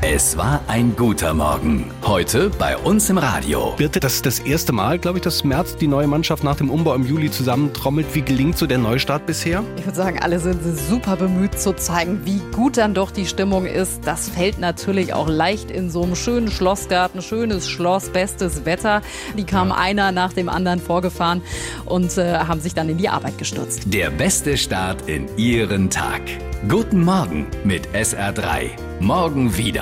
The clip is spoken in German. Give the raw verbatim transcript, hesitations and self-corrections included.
Es war ein guter Morgen. Heute bei uns im Radio. Birte, das ist das erste Mal, glaube ich, dass Merz die neue Mannschaft nach dem Umbau im Juli zusammentrommelt. Wie gelingt so der Neustart bisher? Ich würde sagen, alle sind super bemüht zu zeigen, wie gut dann doch die Stimmung ist. Das fällt natürlich auch leicht in so einem schönen Schlossgarten. Schönes Schloss, bestes Wetter. Die kamen einer nach dem anderen vorgefahren und äh, haben sich dann in die Arbeit gestürzt. Der beste Start in Ihren Tag. Guten Morgen mit S R drei. Morgen wieder.